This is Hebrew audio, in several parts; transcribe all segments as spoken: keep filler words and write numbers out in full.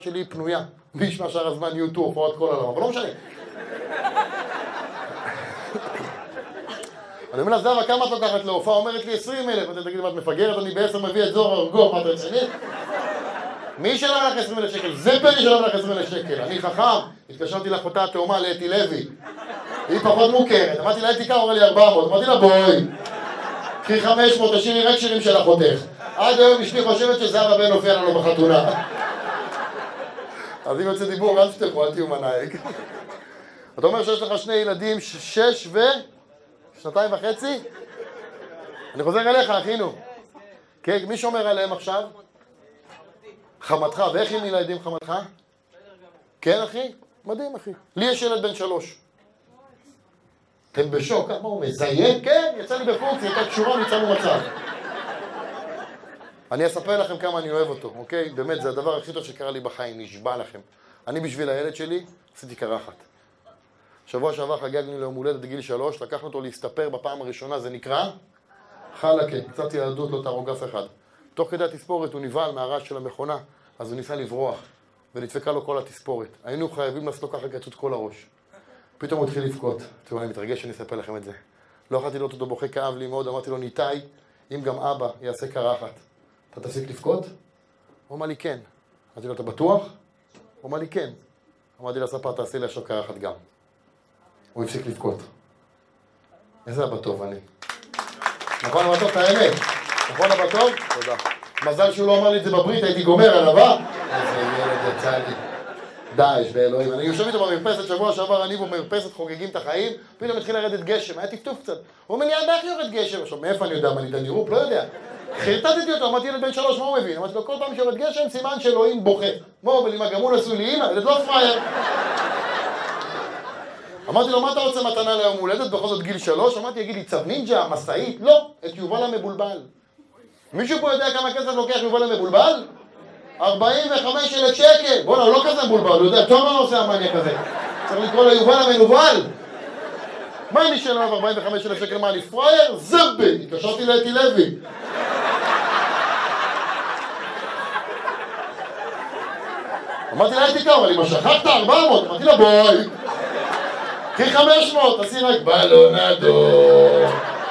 שלי פנויה, וישמע שאר הזמן יהיו הופעות כל העולם, אבל לא משנה. אני אומר לה, זהבה, כמה את לוקחת להופעה? אומרת לי עשרים אלף. אתה תגיד, מה את מפגרת? אני בעשר מביא את זוהר ארגוב, מה אתה רציני? מי שלם לך עשרים אלף שקל? זה פני שלם לך עשרים אלף שקל. אני חכם, התקשרתי לאחותה התאומה לאתי לוי. היא פחות מוכרת. אמרתי לה, אתי כמה? אמרה לי ארבע מאות. אמרתי לה, בואי. קחי חמש מאות, תשאירי רק שירים של אחותך. עד היום אשתי חושבת שזהבה בן הופיע לנו בחתונה. אז אם יוצא דיבור, אל תשתכו, אל תהיו מנהיג. אתה אומר שיש לך שני ילדים, שש ו... שנתיים וחצי? אני חוזר אליך, אחינו. כן, מי שומר עליהם עכשיו? חמתך. ואיך עם ילדים חמתך? כן, אחי? מדהים, אחי. לי יש ילד בן שלוש. אתם בשוק, מה הוא מזיין? כן, יצא לי בפונקציה, הייתה קשורה, ניצלנו מצב. אני אספר לכם כמה אני אוהב אותו, אוקיי? באמת, זה הדבר הכי טוב שקרה לי בחיים, נשבע לכם. אני בשביל הילד שלי, עשיתי קרחת. שבוע שעבר חגגנו ליום הולדת בגיל שלוש, לקחנו אותו להסתפר בפעם הראשונה, זה נקרא חלקה, קצת ילדות, לא תהרוג אף אחד. תוך כדי התספורת הוא נבהל מהרעש של המכונה, אז הוא ניסה לברוח, ונדפקה לו כל התספורת. היינו חייבים לעשות לו ככה קצות כל הראש. פתאום הוא התחיל לבכות. תראו, אני מתרגש שאני אספר לכם את זה. לא יכולתי לראות אותו בוכה, כאב לי מאוד, אמרתי לו, ניתאי, אם גם אבא יעשה קרחת, אתה תפסיק לבכות? הוא אמר לי כן. אמרתי לו, אתה בטוח? הוא אמר לי כן. אמרתי לספר, תעשי לי עכשיו קרחת גם. הוא הפסיק לבכות. איזה אבא טוב אני. נכון אבא טוב, את האמת. נכון אבא טוב? תודה. מזל שהוא לא אמר לי את זה בברית, הייתי גומר עליו, אה? איזה ילד יצא לי. דאעש באלוהים. אני יושב איתו במרפסת, שבוע שעבר אני במרפסת חוגגים את החיים, פתאום התחיל לרדת גשם, היה טפטוף קצת. הוא אומר לי, ידע איך יורד גשם? עכשיו, מאיפה אני יודע? מה, אני דנירופ? לא יודע. חרטטתי אותו, אמרתי ילד בן שלוש, מה הוא מבין? אמרתי לו, כל פעם שיורד גשם, סימן שאלוהים בוכה. מה הוא אומר לי, מה, גם הוא נשוי לי אימא? ילד לא פרייר. אמרתי לו, מה אתה רוצה מתנה ליום הולדת? בכל זאת גיל שלוש? אמרתי, יגיד לי, צב נינג'ה, מסעית? לא, את יובל המבולבל. מישהו פה יודע כמה כסף לוקח יובל המבולבל? ארבעים וחמישה אלף שקל. בוא'נה, הוא לא כזה מבולבל, הוא יודע, טוב מה עושה המניה כזה. צריך לקרוא לו יובל המנובל. מה אני שאלה ארבעים וחמישה אלף שקל? מה, אני פרייר? זבל! התקשרתי לאתי לוי. אמרתי לה, אתי כמה? אבל אם שכחת ארבע מאות, אמרתי לה, בואי. קחי חמש מאות, תעשי רק בלונדור.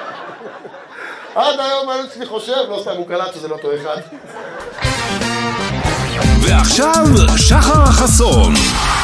עד היום אני אצלי חושב, לא סתם הוא קלט שזה לא אותו אחד. ועכשיו שחר חסון.